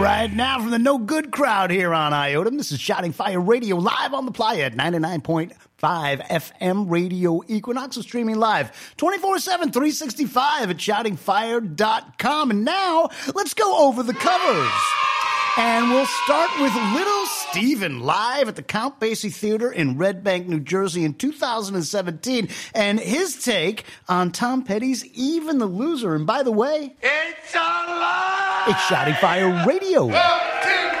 Right now from the No Good crowd here on IOTM, this is Shouting Fire Radio live on the Playa at 99.5 FM Radio Equinox, and streaming live 24/7, 365 at shoutingfire.com. And now let's go over the covers. And we'll start with Little Steven live at the Count Basie Theater in Red Bank, New Jersey in 2017. And his take on Tom Petty's Even the Loser. And by the way, it's alive! It's Shouting Fire Radio.